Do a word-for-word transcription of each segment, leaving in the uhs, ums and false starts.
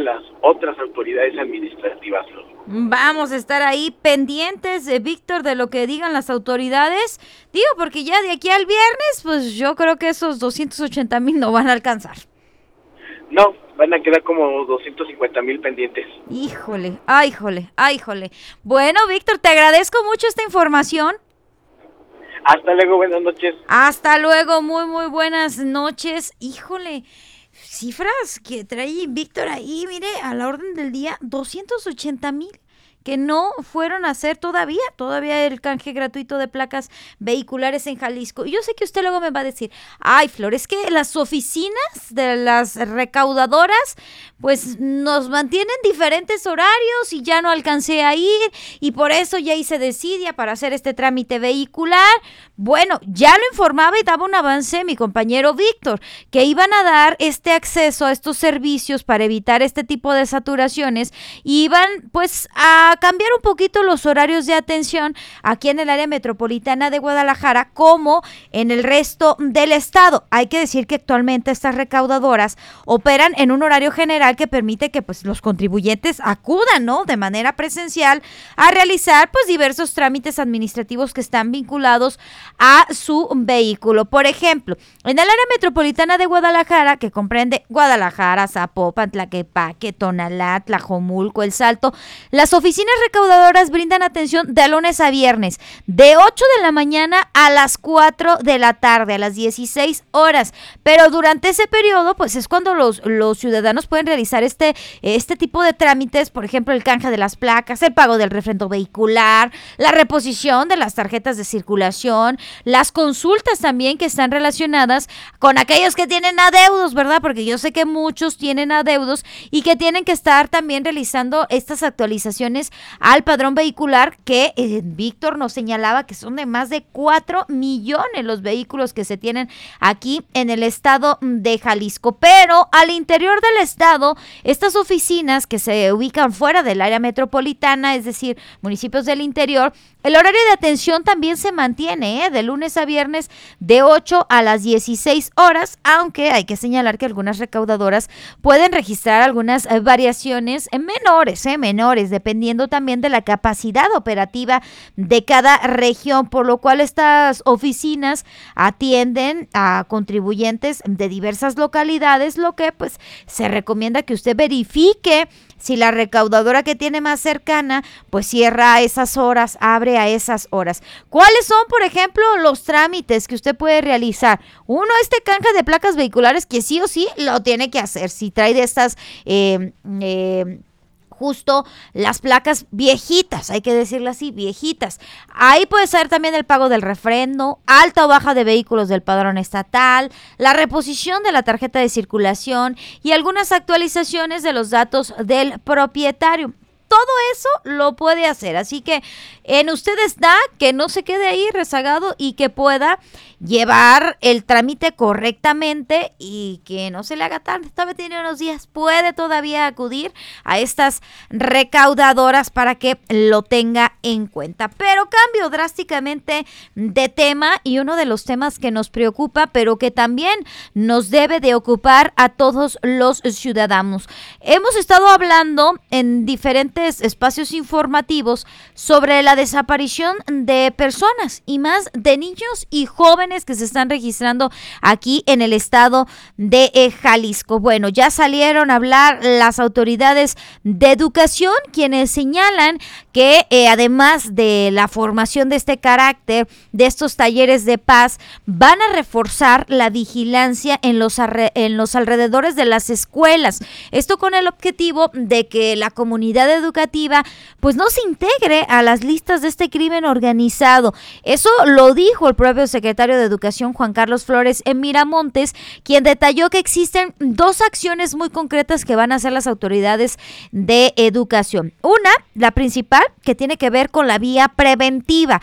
las otras autoridades administrativas. Vamos a estar ahí pendientes, eh, Víctor, de lo que digan las autoridades. Digo, porque ya de aquí al viernes, pues yo creo que esos doscientos ochenta mil no van a alcanzar. No, van a quedar como doscientos cincuenta mil pendientes. Híjole, ay, híjole, ay, híjole. Bueno, Víctor, te agradezco mucho esta información. Hasta luego, buenas noches. Hasta luego, muy, muy buenas noches. Híjole, cifras que trae Víctor ahí, mire, a la orden del día, doscientos ochenta mil. Que no fueron a hacer todavía, todavía el canje gratuito de placas vehiculares en Jalisco. Y yo sé que usted luego me va a decir, ay, Flor, es que las oficinas de las recaudadoras, pues nos mantienen diferentes horarios y ya no alcancé a ir y por eso ya hice desidia para hacer este trámite vehicular. Bueno, ya lo informaba y daba un avance mi compañero Víctor, que iban a dar este acceso a estos servicios para evitar este tipo de saturaciones y iban pues a cambiar un poquito los horarios de atención aquí en el área metropolitana de Guadalajara como en el resto del estado. Hay que decir que actualmente estas recaudadoras operan en un horario general que permite que pues los contribuyentes acudan, ¿no?, de manera presencial a realizar pues diversos trámites administrativos que están vinculados a su vehículo. Por ejemplo, en el área metropolitana de Guadalajara, que comprende Guadalajara, Zapopan, Tlaquepaque, Tonalá, Tlajomulco, El Salto, las oficinas recaudadoras brindan atención de lunes a viernes, de ocho de la mañana a las cuatro de la tarde, a las dieciséis horas. Pero durante ese periodo, pues es cuando los, los ciudadanos pueden realizar este, este tipo de trámites, por ejemplo, el canje de las placas, el pago del refrendo vehicular, la reposición de las tarjetas de circulación, las consultas también que están relacionadas con aquellos que tienen adeudos, ¿verdad? Porque yo sé que muchos tienen adeudos y que tienen que estar también realizando estas actualizaciones al padrón vehicular que eh, Víctor nos señalaba que son de más de cuatro millones los vehículos que se tienen aquí en el estado de Jalisco. Pero al interior del estado, estas oficinas que se ubican fuera del área metropolitana, es decir, municipios del interior, el horario de atención también se mantiene, ¿eh? de lunes a viernes de ocho a las dieciséis horas, aunque hay que señalar que algunas recaudadoras pueden registrar algunas eh, variaciones eh, menores, eh, menores, dependiendo también de la capacidad operativa de cada región, por lo cual estas oficinas atienden a contribuyentes de diversas localidades, lo que pues se recomienda que usted verifique si la recaudadora que tiene más cercana, pues cierra a esas horas, abre a esas horas. ¿Cuáles son, por ejemplo, los trámites que usted puede realizar? Uno, este canje de placas vehiculares que sí o sí lo tiene que hacer. Si trae de estas... Eh, eh, justo las placas viejitas, hay que decirlo así, viejitas. Ahí puede ser también el pago del refrendo, alta o baja de vehículos del padrón estatal, la reposición de la tarjeta de circulación y algunas actualizaciones de los datos del propietario. Todo eso lo puede hacer, así que en usted está que no se quede ahí rezagado y que pueda llevar el trámite correctamente y que no se le haga tarde. Todavía tiene unos días, puede todavía acudir a estas recaudadoras para que lo tenga en cuenta. Pero cambio drásticamente de tema y uno de los temas que nos preocupa, pero que también nos debe de ocupar a todos los ciudadanos. Hemos estado hablando en diferentes espacios informativos sobre la desaparición de personas y más de niños y jóvenes que se están registrando aquí en el estado de eh, Jalisco. Bueno, ya salieron a hablar las autoridades de educación, quienes señalan que eh, además de la formación de este carácter, de estos talleres de paz, van a reforzar la vigilancia en los, arre- en los alrededores de las escuelas. Esto con el objetivo de que la comunidad educativa pues no se integre a las listas de este crimen organizado. Eso lo dijo el propio secretario de Educación, Juan Carlos Flores, en Miramontes, quien detalló que existen dos acciones muy concretas que van a hacer las autoridades de educación. Una, la principal, que tiene que ver con la vía preventiva.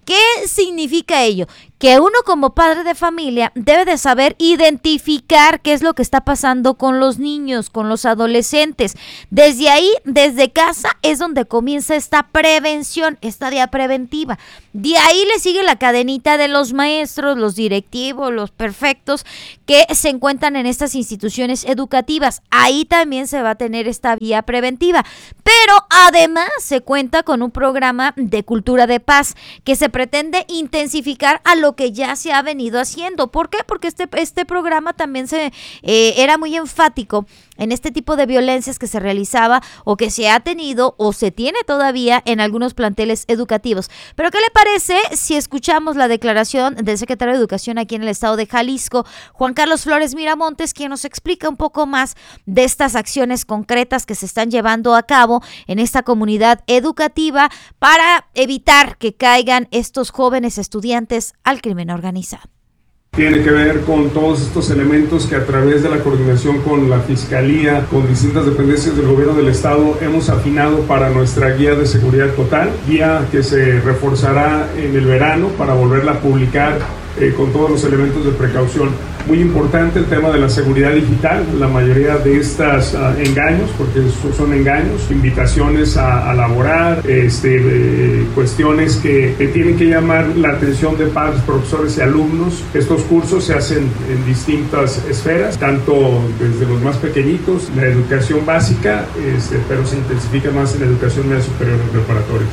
¿Qué significa ello? Que uno como padre de familia debe de saber identificar qué es lo que está pasando con los niños, con los adolescentes. Desde ahí, desde casa, es donde comienza esta prevención, esta vía preventiva. De ahí le sigue la cadenita de los maestros, los directivos, los perfectos que se encuentran en estas instituciones educativas. Ahí también se va a tener esta vía preventiva. Pero además se cuenta con un programa de cultura de paz que se pretende intensificar a lo que ya se ha venido haciendo. ¿Por qué? Porque este, este programa también se eh, era muy enfático en este tipo de violencias que se realizaba o que se ha tenido o se tiene todavía en algunos planteles educativos. Pero ¿qué le parece si escuchamos la declaración del secretario de Educación aquí en el estado de Jalisco, Juan Carlos Flores Miramontes, quien nos explica un poco más de estas acciones concretas que se están llevando a cabo en esta comunidad educativa para evitar que caigan estos jóvenes estudiantes al crimen organizado? Tiene que ver con todos estos elementos que a través de la coordinación con la Fiscalía, con distintas dependencias del gobierno del estado, hemos afinado para nuestra guía de seguridad total, guía que se reforzará en el verano para volverla a publicar eh, con todos los elementos de precaución. Muy importante el tema de la seguridad digital, la mayoría de estas uh, engaños, porque son engaños, invitaciones a, a laborar, este, eh, cuestiones que, que tienen que llamar la atención de padres, profesores y alumnos. Estos cursos se hacen en distintas esferas, tanto desde los más pequeñitos, la educación básica, este, pero se intensifica más en la educación media superior y preparatorios.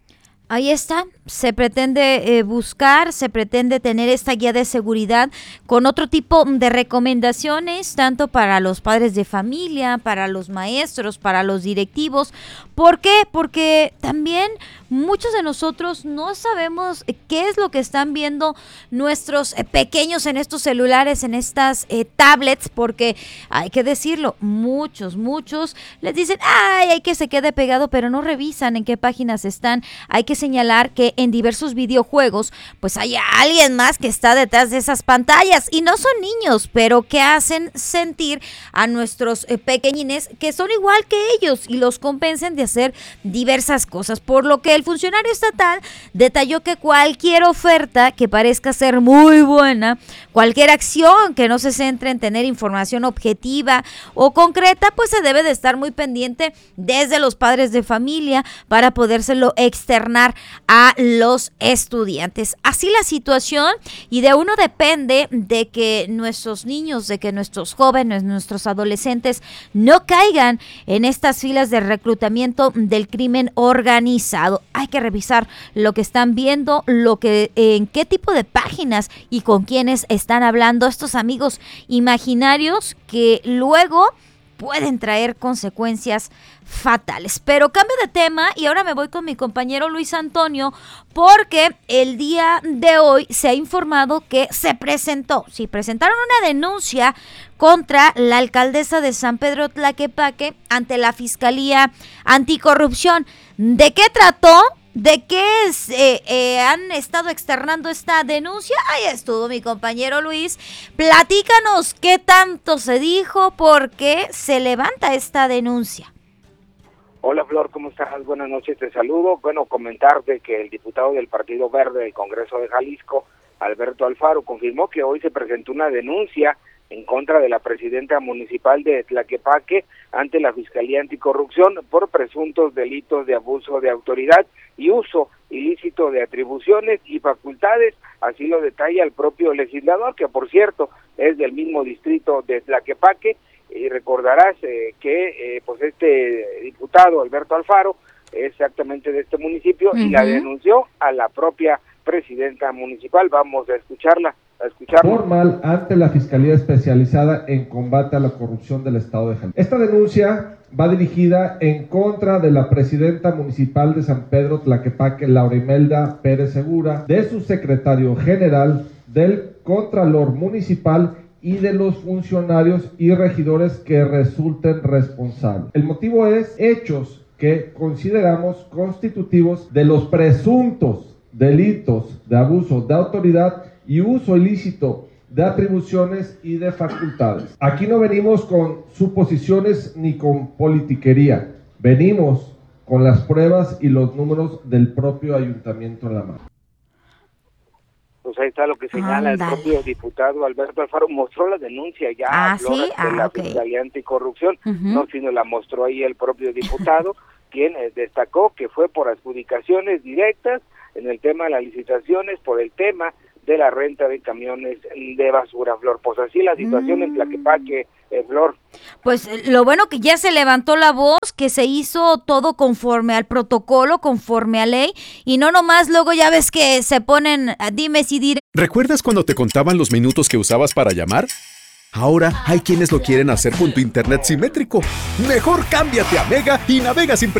Ahí está, se pretende eh, buscar, se pretende tener esta guía de seguridad con otro tipo de recomendaciones, tanto para los padres de familia, para los maestros, para los directivos. ¿Por qué? Porque también muchos de nosotros no sabemos qué es lo que están viendo nuestros eh, pequeños en estos celulares, en estas eh, tablets, porque hay que decirlo, muchos, muchos les dicen, ay, hay que se quede pegado, pero no revisan en qué páginas están. Hay que señalar que en diversos videojuegos pues hay alguien más que está detrás de esas pantallas y no son niños, pero que hacen sentir a nuestros eh, pequeñines que son igual que ellos y los convencen de hacer diversas cosas, por lo que el funcionario estatal detalló que cualquier oferta que parezca ser muy buena, cualquier acción que no se centre en tener información objetiva o concreta, pues se debe de estar muy pendiente desde los padres de familia para podérselo externar a los estudiantes. Así la situación, y de uno depende de que nuestros niños, de que nuestros jóvenes, nuestros adolescentes no caigan en estas filas de reclutamiento del crimen organizado. Hay que revisar lo que están viendo, lo que, en qué tipo de páginas y con quiénes están hablando estos amigos imaginarios que luego pueden traer consecuencias fatales. Pero cambio de tema y ahora me voy con mi compañero Luis Antonio, porque el día de hoy se ha informado que se presentó, sí, presentaron una denuncia contra la alcaldesa de San Pedro Tlaquepaque ante la Fiscalía Anticorrupción. ¿De qué trató? ¿De qué es, eh, eh, han estado externando esta denuncia? Ahí estuvo mi compañero Luis. Platícanos qué tanto se dijo, por qué se levanta esta denuncia. Hola Flor, ¿cómo estás? Buenas noches, te saludo. Bueno, comentarte que el diputado del Partido Verde del Congreso de Jalisco, Alberto Alfaro, confirmó que hoy se presentó una denuncia en contra de la presidenta municipal de Tlaquepaque ante la Fiscalía Anticorrupción por presuntos delitos de abuso de autoridad y uso ilícito de atribuciones y facultades. Así lo detalla el propio legislador, que por cierto es del mismo distrito de Tlaquepaque. Y recordarás eh, que eh, pues este diputado Alberto Alfaro es exactamente de este municipio, uh-huh, y la denunció a la propia presidenta municipal. Vamos a escucharla, a escucharla. Formal ante la Fiscalía Especializada en Combate a la Corrupción del Estado de Jalisco. Esta denuncia va dirigida en contra de la presidenta municipal de San Pedro Tlaquepaque, Laura Imelda Pérez Segura, de su secretario general, del contralor municipal y de los funcionarios y regidores que resulten responsables. El motivo es hechos que consideramos constitutivos de los presuntos delitos de abuso de autoridad y uso ilícito de atribuciones y de facultades. Aquí no venimos con suposiciones ni con politiquería, venimos con las pruebas y los números del propio ayuntamiento en la mano. Pues ahí está lo que señala Ándale. el propio diputado Alberto Alfaro. Mostró la denuncia ya Ah, a Flor ¿sí? ante Ah, la ok. Fiscalía Anticorrupción, Ujú. no, sino la mostró ahí el propio diputado, quien eh, destacó que fue por adjudicaciones directas en el tema de las licitaciones, por el tema de la renta de camiones de basura, Flor. Pues así la situación Mm. en Tlaquepaque, eh, Flor. Pues eh, lo bueno que ya se levantó la voz, que se hizo todo conforme al protocolo, conforme a ley, y no nomás luego ya ves que se ponen a dimes y dimes. ¿Recuerdas cuando te contaban los minutos que usabas para llamar? Ahora hay quienes lo quieren hacer con tu internet simétrico. Mejor cámbiate a Mega y navega sin